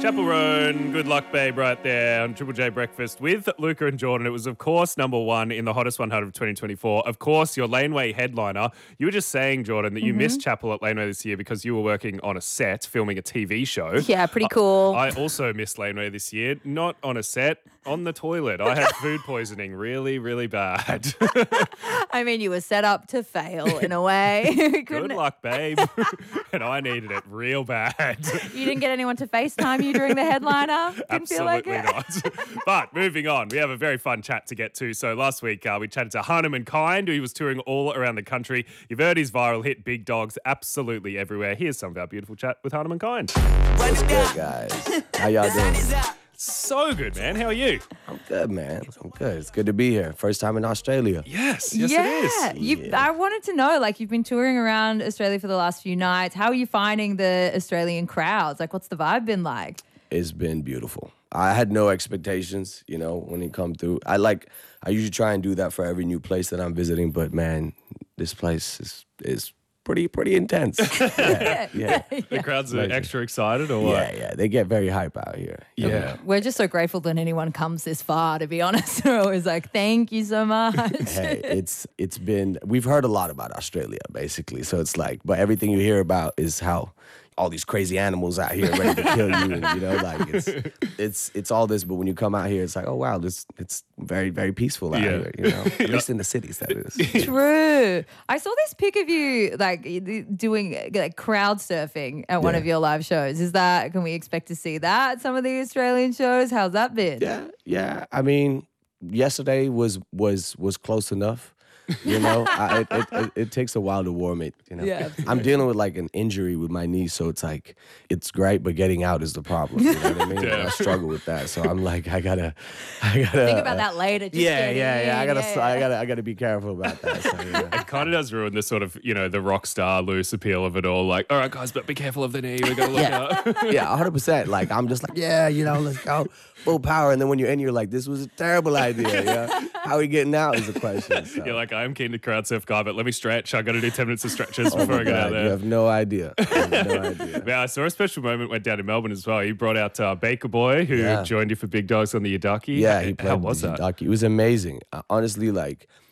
Chapel Roan, Good Luck Babe right there on Triple J Breakfast with Luca and Jordan. It was, of course, number one in the Hottest 100 of 2024. Of course, your Laneway headliner. You were just saying, Jordan, that you missed Chapel at Laneway this year because you were working on a set filming a TV show. Yeah, pretty cool. I also missed Laneway this year, not on a set, on the toilet. I had food poisoning really, really bad. I mean, you were set up to fail in a way. Good luck, babe. And I needed it real bad. You didn't get anyone to FaceTime you during the headliner? Didn't feel like Absolutely it? not. But moving on, we have a very fun chat to get to. So last week we chatted to Hanuman Kind, who was touring all around the country. You've heard his viral hit, Big Dogs, absolutely everywhere. Here's some of our beautiful chat with Hanuman Kind. What's good, guys? How y'all doing? So good, man. How are you? I'm good, man. I'm good. It's good to be here. First time in Australia. Yes, Yeah. it is. I wanted to know, like, you've been touring around Australia for the last few nights. How are you finding the Australian crowds? Like, what's the vibe been like? It's been beautiful. I had no expectations, when it come through. I usually try and do that for every new place that I'm visiting, but man, this place is pretty intense. Yeah. The crowds are Amazing. extra excited or what? Yeah. They get very hype out here. Yeah. We're just so grateful that anyone comes this far, to be honest. We're always like, thank you so much. Hey, it's been, we've heard a lot about Australia, basically. So it's like, but everything you hear about is how all these crazy animals out here ready to kill you, and it's all this. But when you come out here, it's like, oh wow, it's very, very peaceful out here. At least in the cities, that is. True. I saw this pic of you like doing like crowd surfing at one of your live shows. Can we expect to see that at some of the Australian shows? How's that been? Yeah. I mean, yesterday was close enough. It takes a while to warm it. Yeah, I'm dealing with like an injury with my knee, so it's like it's great, but getting out is the problem. You know what I mean? Yeah. I struggle with that, so I'm like, I gotta Think about that later. Just Yeah. getting in. I gotta be careful about that. So, It kind of does ruin the sort of, the rock star loose appeal of it all. Like, all right, guys, but be careful of the knee. We're going to look out. Yeah, 100%. Like, I'm just like, let's go full power. And then when you're in, you're like, this was a terrible idea. How are we getting out is the question. So. You're like, I am keen to crowd surf, guy, but let me stretch. I got to do 10 minutes of stretches before I get out God, there. you have no idea. Yeah, I saw a special moment went down in Melbourne as well. You brought out Baker Boy, who joined you for Big Dogs on the Yadaki. Yeah, he played How was that? Yadaki. It was amazing. Honestly, like,